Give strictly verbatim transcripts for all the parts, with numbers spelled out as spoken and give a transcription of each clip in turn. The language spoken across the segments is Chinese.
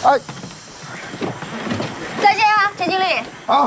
哎， 再见啊，陈经理。 啊。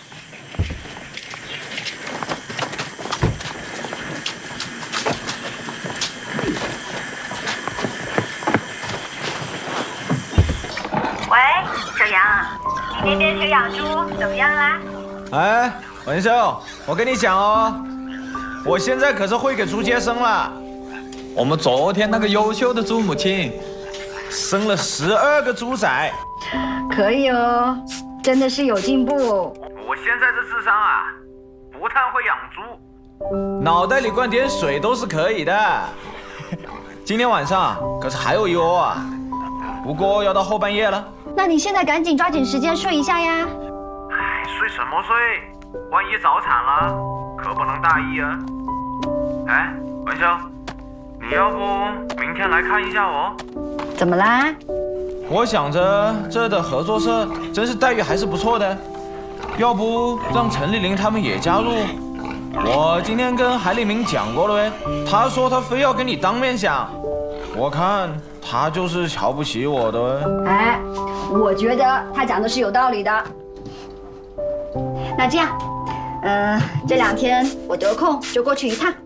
喂，小杨，你那边学养猪怎么样啦？ 哎，文秀，我跟你讲哦，我现在可是会给猪接生了。我们昨天那个优秀的猪母亲，生了十二个猪仔。 可以哦，真的是有进步。 我现在这智商啊，不但会养猪，脑袋里灌点水都是可以的。今天晚上可是还有一窝啊，不过要到后半夜了。 那你现在赶紧抓紧时间睡一下呀。 哎，睡什么睡？万一早产了，可不能大意啊。哎，文秀，你要不明天来看一下我？ 怎么啦？ 我想着这的合作社真是待遇还是不错的，要不让陈丽玲他们也加入？我今天跟海丽明讲过了呗，他说他非要跟你当面讲，我看他就是瞧不起我的。 哎，我觉得他讲的是有道理的。那这样，呃，这两天我得空就过去一趟。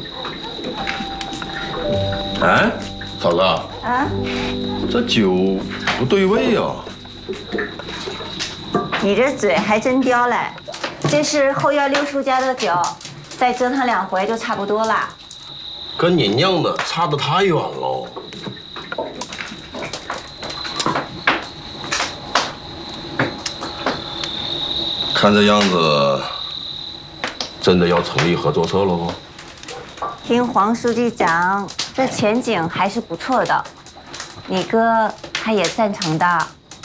哎，嫂子啊， 这酒不对味啊！ 你这嘴还真刁嘞，这是后院六叔家的酒，再折腾两回就差不多啦。 跟你酿的差得太远了。看这样子，真的要成立合作社喽？ 听黄书记讲，这前景还是不错的。你哥他也赞成的。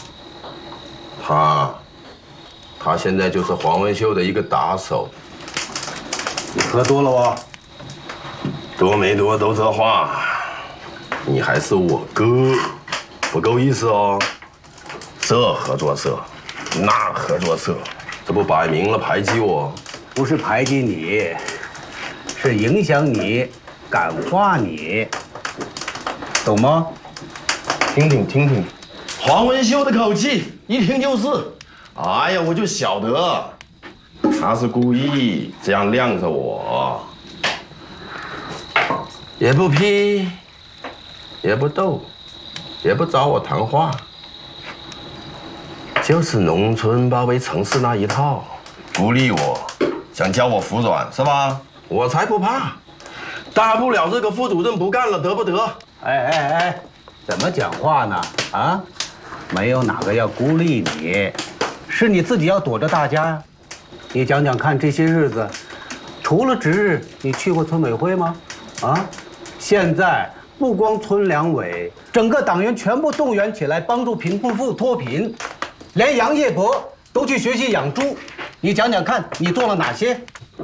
他，他现在就是黄文秀的一个打手。你喝多了吧？多没多都这话。你还是我哥，不够意思哦。这合作社，那合作社，这不摆明了排挤我？ 不是排挤你，是影响你，感化你，懂吗？ 听听听听，黄文秀的口气，一听就是。哎呀，我就晓得，他是故意这样晾着我，也不批，也不斗，也不找我谈话，就是农村包围城市那一套，孤立我，想叫我服软是吧？我才不怕，大不了这个副主任不干了，得不得？ 哎哎哎，怎么讲话呢？啊，没有哪个要孤立你，是你自己要躲着大家呀。你讲讲看，这些日子，除了值日，你去过村委会吗？啊，现在不光村两委，整个党员全部动员起来帮助贫困户脱贫，连杨业伯都去学习养猪。你讲讲看，你做了哪些？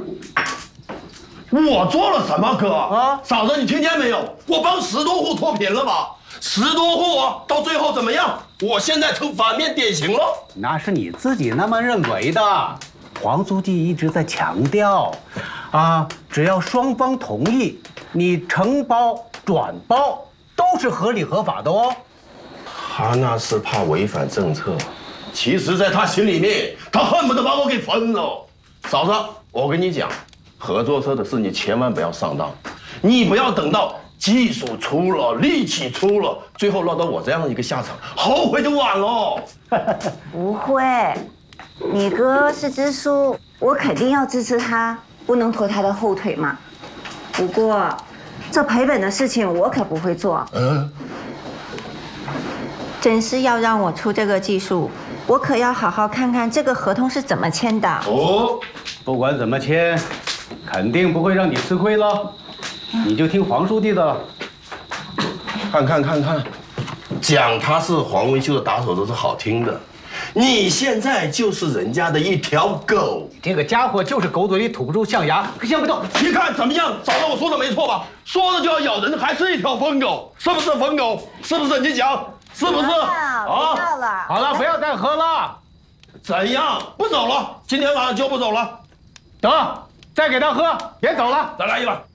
我做了什么，哥？ 啊， 嫂子，你听见没有？我帮十多户脱贫了吧？十多户啊，到最后怎么样？我现在成反面典型了。 那是你自己那么认为的。黄书记一直在强调，啊，只要双方同意，你承包转包都是合理合法的哦。 他那是怕违反政策，其实在他心里面，他恨不得把我给分了。嫂子，我跟你讲，合作社的事你千万不要上当，你不要等到技术出了、力气出了，最后落到我这样一个下场，后悔就晚了。 不会，你哥是支书，我肯定要支持他，不能拖他的后腿嘛。不过，这赔本的事情我可不会做。嗯，真是要让我出这个技术，我可要好好看看这个合同是怎么签的。 哦，不管怎么签，肯定不会让你吃亏了。你就听黄书记的了。 看看看看，讲他是黄文秀的打手都是好听的，你现在就是人家的一条狗。 这个家伙就是狗嘴里吐不出象牙，可想不到。 你看怎么样？嫂子，我说的没错吧？说了就要咬人，还是一条疯狗，是不是疯狗？是不是？你讲是不是？ 啊，不要了。 好了，不要再喝了。 怎样？不走了？今天晚上就不走了。 得，再给他喝，别走了。 再来一碗。